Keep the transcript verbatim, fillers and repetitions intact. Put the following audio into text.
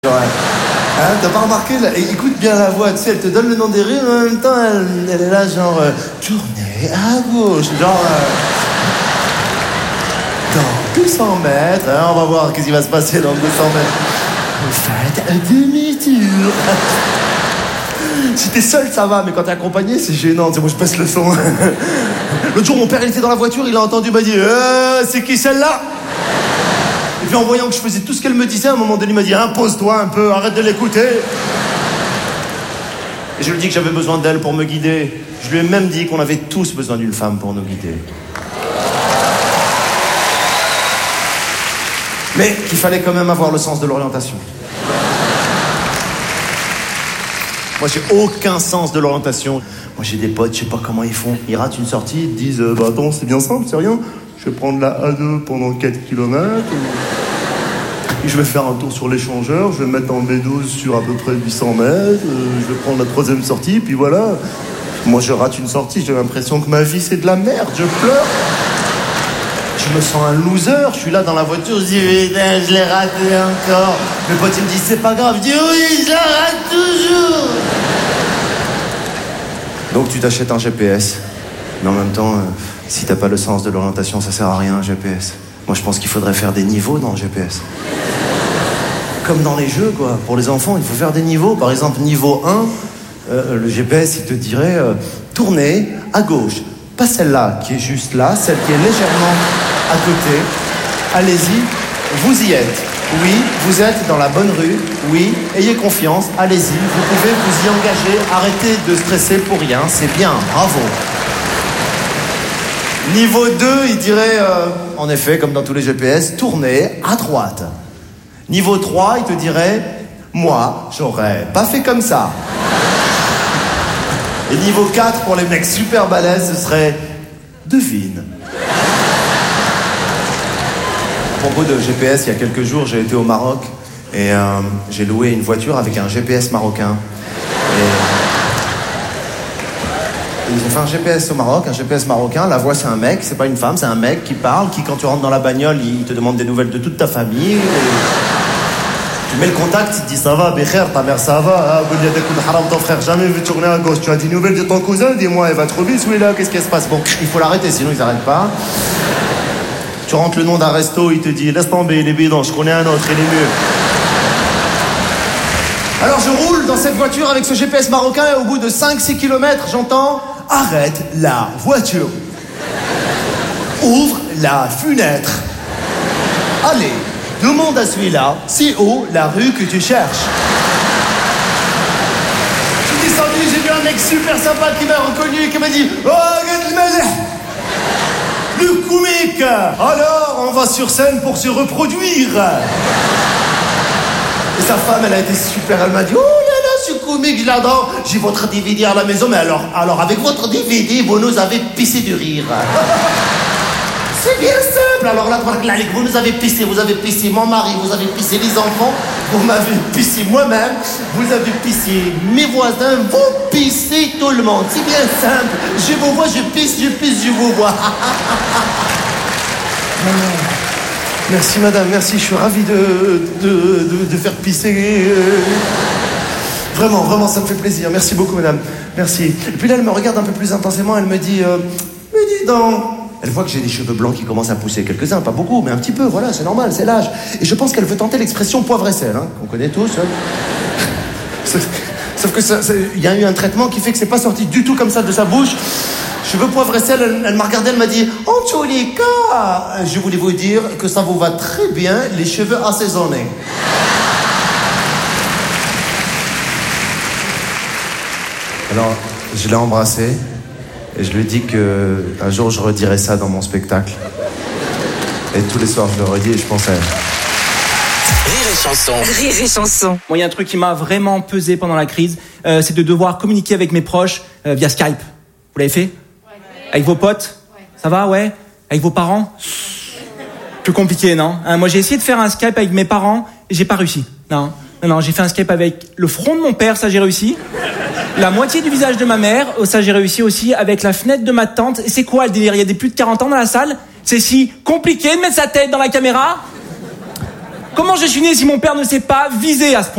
Ouais. Hein, t'as pas remarqué là, écoute bien la voix, tu sais, elle te donne le nom des rues, mais en même temps, elle, elle est là, genre, euh, tournez à gauche, genre, euh, dans deux cents mètres, hein, on va voir qu'est-ce qui va se passer dans deux cents mètres. Faites un demi-tour. Si t'es seul, ça va, mais quand t'es accompagné, c'est gênant, tu sais, moi je baisse le son. L'autre jour, mon père, il était dans la voiture, il a entendu, il m'a dit, euh, c'est qui celle-là? Et puis en voyant que je faisais tout ce qu'elle me disait, à un moment donné, il m'a dit « Impose-toi un peu, arrête de l'écouter !» Et je lui ai dit que j'avais besoin d'elle pour me guider. Je lui ai même dit qu'on avait tous besoin d'une femme pour nous guider. Mais qu'il fallait quand même avoir le sens de l'orientation. Moi, j'ai aucun sens de l'orientation. Moi, j'ai des potes, je sais pas comment ils font. Ils ratent une sortie, ils disent « Bah attends, c'est bien simple, c'est rien. Je vais prendre la A deux pendant quatre kilomètres. Et je vais faire un tour sur l'échangeur. Je vais me mettre en B douze sur à peu près huit cents mètres. Je vais prendre la troisième sortie, puis voilà. Moi, je rate une sortie. J'ai l'impression que ma vie, c'est de la merde. Je pleure. Je me sens un loser. Je suis là dans la voiture. Je dis, putain, je l'ai raté encore. Mes potes, ils me disent, c'est pas grave. Je dis, oui, je la rate toujours. Donc, tu t'achètes un G P S. Mais en même temps... Euh, Si t'as pas le sens de l'orientation, ça sert à rien, un G P S. Moi, je pense qu'il faudrait faire des niveaux dans le G P S. Comme dans les jeux, quoi. Pour les enfants, il faut faire des niveaux. Par exemple, niveau un, euh, le G P S, il te dirait euh, tournez à gauche. Pas celle-là qui est juste là, celle qui est légèrement à côté. Allez-y, vous y êtes. Oui, vous êtes dans la bonne rue. Oui, ayez confiance, allez-y. Vous pouvez vous y engager. Arrêtez de stresser pour rien. C'est bien, bravo. Niveau deux, il dirait, euh, en effet, comme dans tous les G P S, tournez à droite. Niveau trois, il te dirait, moi, j'aurais pas fait comme ça. Et niveau quatre, pour les mecs super balèzes, ce serait, devine. À propos de G P S, il y a quelques jours, j'ai été au Maroc et euh, j'ai loué une voiture avec un G P S marocain. Et... Ils ont fait un G P S au Maroc, un G P S marocain. La voix, c'est un mec, c'est pas une femme, c'est un mec qui parle, qui, quand tu rentres dans la bagnole, il te demande des nouvelles de toute ta famille. Tu mets le contact, il te dit ça va, Bécher, ta mère ça va, ton frère jamais vu tourner à gauche. Tu as des nouvelles de ton cousin, dis-moi, elle va trop vite celui-là, qu'est-ce qui se passe? Bon, il faut l'arrêter, sinon ils n'arrêtent pas. Tu rentres le nom d'un resto, il te dit laisse tomber, il est bidon, je connais un autre, il est mieux. Alors je roule dans cette voiture avec ce G P S marocain et au bout de cinq six kilomètres, j'entends arrête la voiture. Ouvre la fenêtre. Allez, demande à celui-là, c'est où la rue que tu cherches. Je suis descendu, j'ai vu un mec super sympa qui m'a reconnu et qui m'a dit oh, le comique. Alors, on va sur scène pour se reproduire. Et sa femme, elle a été super, elle m'a dit oh là là, ce comique, je l'adore. J'ai votre D V D à la maison, mais alors, alors avec votre D V D, vous nous avez pissé de rire. C'est bien simple. Alors là, vous nous avez pissé, vous avez pissé mon mari, vous avez pissé les enfants, vous m'avez pissé moi-même, vous avez pissé mes voisins, vous pissez tout le monde. C'est bien simple. Je vous vois, je pisse, je pisse, je vous vois. Merci madame, merci, je suis ravi de, de, de, de faire pisser. Vraiment, vraiment, ça me fait plaisir. Merci beaucoup madame, merci. Et puis là, elle me regarde un peu plus intensément, elle me dit, euh, mais dis donc. Elle voit que j'ai des cheveux blancs qui commencent à pousser. Quelques-uns, pas beaucoup, mais un petit peu, voilà, c'est normal, c'est l'âge. Et je pense qu'elle veut tenter l'expression poivre et sel, hein, qu'on connaît tous. Hein. Sauf, sauf que ça, il y a eu un traitement qui fait que c'est pas sorti du tout comme ça de sa bouche. Cheveux poivre et sel, elle, elle m'a regardé, elle m'a dit « En tous les cas, je voulais vous dire que ça vous va très bien, les cheveux assaisonnés. » Alors, je l'ai embrassée. Et je lui dis qu'un jour, je redirai ça dans mon spectacle. Et tous les soirs, je le redis et je pense à elle. Rire et chanson. Rire et chanson. Bon, il y a un truc qui m'a vraiment pesé pendant la crise, euh, c'est de devoir communiquer avec mes proches euh, via Skype. Vous l'avez fait ? Ouais. Avec vos potes ? Ouais. Ça va, ouais ? Avec vos parents ? Plus compliqué, non ? hein, Moi, j'ai essayé de faire un Skype avec mes parents et j'ai pas réussi. Non, non, non, j'ai fait un Skype avec le front de mon père, ça j'ai réussi. La moitié du visage de ma mère, ça j'ai réussi aussi, avec la fenêtre de ma tante. Et c'est quoi le délire ? Il y a des plus de quarante ans dans la salle ? C'est si compliqué de mettre sa tête dans la caméra ? Comment je suis né si mon père ne s'est pas visé à ce point?